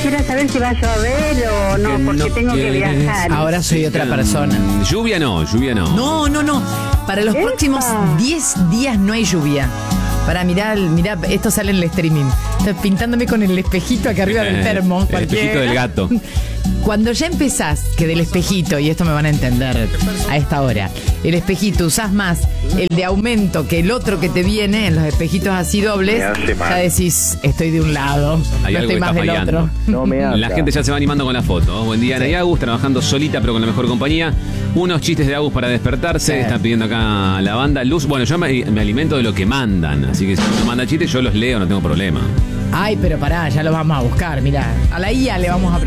quisiera saber si va a llover o no, porque tengo que viajar. Ahora soy otra persona. Lluvia no. No. Para los próximos 10 días no hay lluvia. Para mirá, esto sale en el streaming. Estoy pintándome con el espejito acá arriba del termo. El espejito del gato. Cuando ya empezás, que del espejito, y esto me van a entender a esta hora, el espejito usás más el de aumento que el otro que te viene, en los espejitos así dobles, ya decís, estoy de un lado, Hay no algo estoy que más está del fallando. otro. No me habla. La gente ya se va animando con la foto. Buen día, Ana y Agus, trabajando solita pero con la mejor compañía. Unos chistes de Agus para despertarse. Sí. Están pidiendo acá la banda. Luz, bueno, yo me alimento de lo que mandan. Así que si uno manda chistes, yo los leo, no tengo problema. Ay, pero pará, ya lo vamos a buscar, mirá. A la IA le vamos a